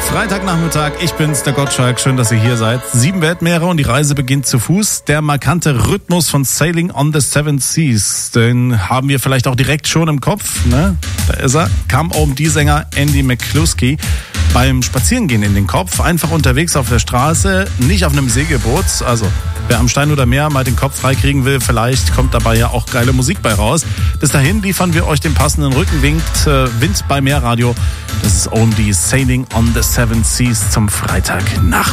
Freitagnachmittag, ich bin's, der Gottschalk. Schön, dass ihr hier seid. 7 Weltmeere und die Reise beginnt zu Fuß. Der markante Rhythmus von Sailing on the Seven Seas, den haben wir vielleicht auch direkt schon im Kopf. Ne? Da ist er. Kam OMD-Sänger Andy McCluskey beim Spazierengehen in den Kopf. Einfach unterwegs auf der Straße, nicht auf einem Segelboot. Also wer am Stein oder Meer mal den Kopf freikriegen will, vielleicht kommt dabei ja auch geile Musik bei raus. Bis dahin liefern wir euch den passenden Rückenwind bei Meerradio. Das ist OMD Sailing on the Seven Seas zum Freitag nach.